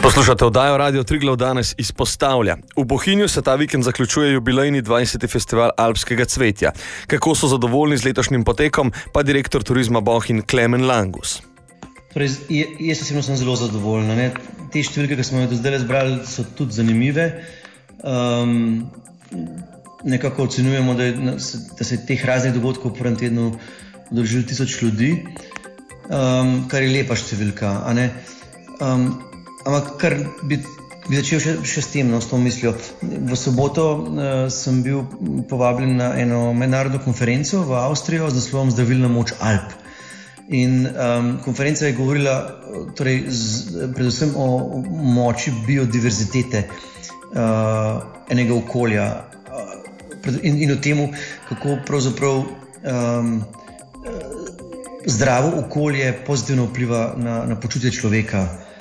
Poslušate oddajo Radio Triglav danes izpostavlja. V Bohinju se ta vikend zaključuje jubilejni 20. festival alpskega cvetja. Kako so zadovoljni z letošnjim potekom, pa direktor turizma Bohinj Klemen Langus. Torej, jaz osebno sem zelo zadovoljen. Te številke, ki smo jo do zdaj zbrali, so tudi zanimive. Nekako ocenjujemo, da se teh raznih dogodkov v prvem tednu udeležilo 1000 ljudi, kar je lepa številka. Ampak kar bi začel še s tem, s to mislijo. V soboto sem bil povabljen na eno mednarodno konferenco v Avstrijo z naslovom Zdravilna moč Alp. In konferenca je govorila predvsem o moči biodiverzitete enega okolja in o tem, kako pravzaprav zdravo okolje pozitivno vpliva na počutje človeka.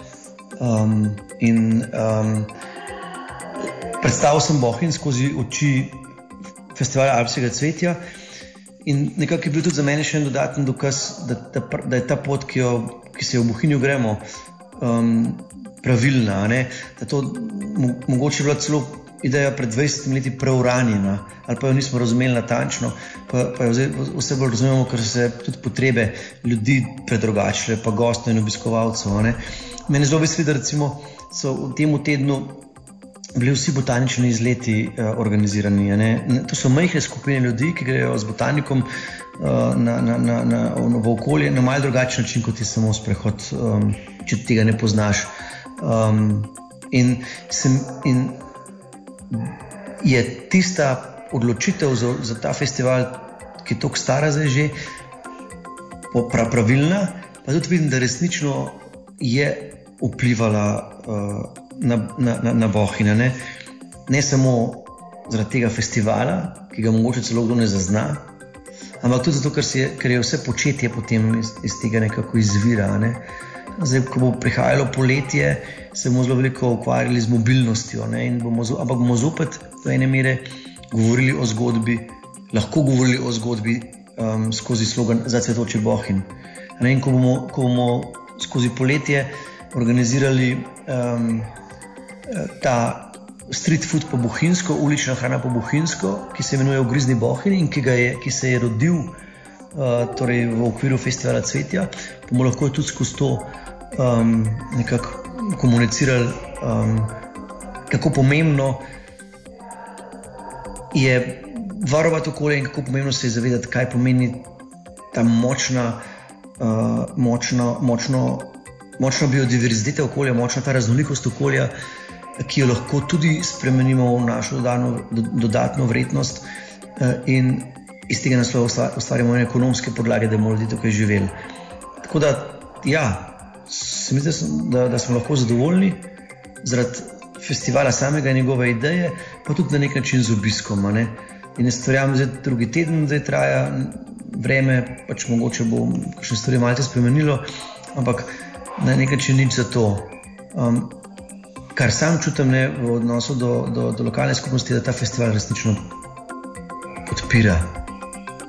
Predstavil sem Bohinj skozi oči festivala alpskega cvetja in nekako je bil tudi za mene še en dodaten dokaz, da je ta pot, ki se jo v Bohinju gremo, pravilna, da to mogoče bila celo ideja pred 20 leti preuranjena, ali pa jo nismo razumeli natančno, pa jo zdaj vse bolj razumemo, ker se tudi potrebe ljudi predrugačile, pa gostov in obiskovalcev. Mene zelo veseli, da recimo so v tem tednu bili vsi botanični izleti organizirani. To so majhne skupine ljudi, ki grejo z botanikom v okolje na malo drugačen način, kot je samo sprehod, če tega ne poznaš. In je tista odločitev za ta festival, ki je toliko stara zdaj že, pravilna, pa tudi vidim, da resnično je vplivala na Bohinj. Ne samo zaradi tega festivala, ki ga mogoče celo kdo ne zazna, ampak tudi zato, ker je vse početje potem iz tega nekako izvira. Zdaj, ko bo prihajalo poletje, se bomo zelo veliko ukvarjali z mobilnostjo, ampak bomo zopet do ene mere lahko govorili o zgodbi skozi slogan Za cvetoči Bohinj. In ko bomo skozi poletje organizirali ta street food po bohinjsko, ulična hrana po bohinjsko, ki se imenuje Ugrizni Bohinj in ki se je rodil v okviru festivala cvetja, bomo lahko tudi skozi to nekako komunicirali, kako pomembno je varovati okolje in kako pomembno se je zavedati, kaj pomeni ta močna biodiverziteta okolja, močna ta raznolikost okolja, ki jo lahko tudi spremenimo v našo dodatno vrednost in iz tega naslova ustvarjamo ekonomske podlage, da bomo ljudje tukaj živeli. Tako da, se mi zdi, da smo lahko zadovoljni zaradi festivala samega in njegove ideje, pa tudi na nek način z obiskom. In jaz verjamem, da drugi teden zdaj traja vreme, pač mogoče bo kakšne stvari malce spremenilo, ampak na nek način nič za to. Kar sam čutim v odnosu do lokalne skupnosti, da ta festival resnično podpira.